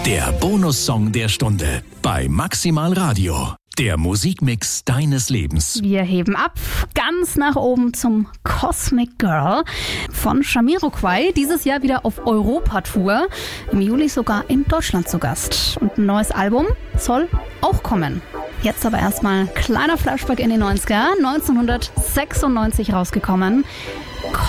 Der Bonussong der Stunde bei Maximal Radio. Der Musikmix deines Lebens. Wir heben ab, ganz nach oben zum Cosmic Girl von Jamiroquai. Dieses Jahr wieder auf Europatour. Im Juli sogar in Deutschland zu Gast. Und ein neues Album soll auch kommen. Jetzt aber erstmal kleiner Flashback in die 90er. 1996 rausgekommen.